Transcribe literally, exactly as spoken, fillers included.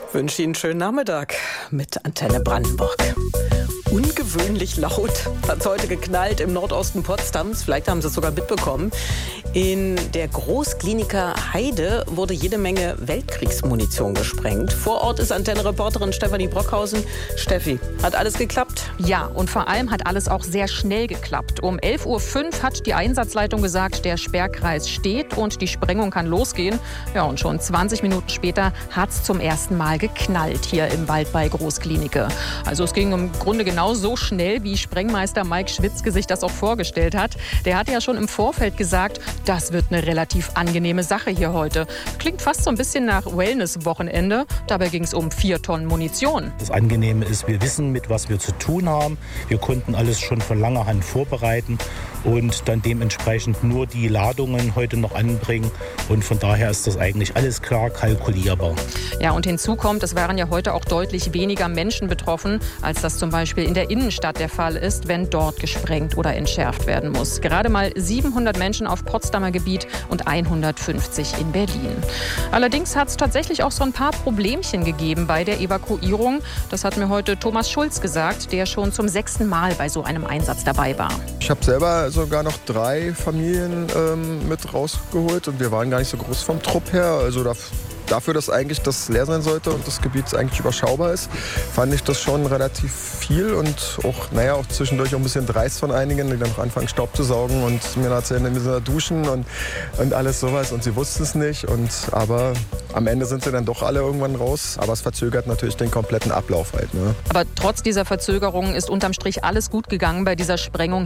Ich wünsche Ihnen einen schönen Nachmittag mit Antenne Brandenburg. Ungewöhnlich laut hat es heute geknallt im Nordosten Potsdams. Vielleicht haben Sie es sogar mitbekommen. In der Großkliniker Heide wurde jede Menge Weltkriegsmunition gesprengt. Vor Ort ist Antenne-Reporterin Stefanie Brockhausen. Steffi, hat alles geklappt? Ja, und vor allem hat alles auch sehr schnell geklappt. Um elf Uhr fünf hat die Einsatzleitung gesagt, der Sperrkreis steht und die Sprengung kann losgehen. Ja, und schon zwanzig Minuten später hat es zum ersten Mal geknallt hier im Wald bei Großklinike. Also es ging im Grunde genau so schnell, wie Sprengmeister Mike Schwitzke sich das auch vorgestellt hat. Der hat ja schon im Vorfeld gesagt, das wird eine relativ angenehme Sache hier heute. Klingt fast so ein bisschen nach Wellness-Wochenende. Dabei ging es um vier Tonnen Munition. Das Angenehme ist, wir wissen, mit was wir zu tun haben. Wir konnten alles schon von langer Hand vorbereiten und dann dementsprechend nur die Ladungen heute noch anbringen. Und von daher ist das eigentlich alles klar kalkulierbar. Ja, und hinzu kommt, es waren ja heute auch deutlich weniger Menschen betroffen, als das zum Beispiel in der Innenstadt der Fall ist, wenn dort gesprengt oder entschärft werden muss. Gerade mal siebenhundert Menschen auf Potsdamer Gebiet und hundertfünfzig in Berlin. Allerdings hat es tatsächlich auch so ein paar Problemchen gegeben bei der Evakuierung. Das hat mir heute Thomas Schulz gesagt, der schon zum sechsten Mal bei so einem Einsatz dabei war. Ich habe selber sogar noch drei Familien ähm, mit rausgeholt und wir waren gar nicht so groß vom Trupp her. Also da Dafür, dass eigentlich das leer sein sollte und das Gebiet eigentlich überschaubar ist, fand ich das schon relativ viel und auch, naja, auch zwischendurch auch ein bisschen dreist von einigen, die dann noch anfangen Staub zu saugen und mir erzählen, wir müssen da duschen und, und alles sowas und sie wussten es nicht. Und, aber am Ende sind sie dann doch alle irgendwann raus, aber es verzögert natürlich den kompletten Ablauf halt. Ne? Aber trotz dieser Verzögerung ist unterm Strich alles gut gegangen bei dieser Sprengung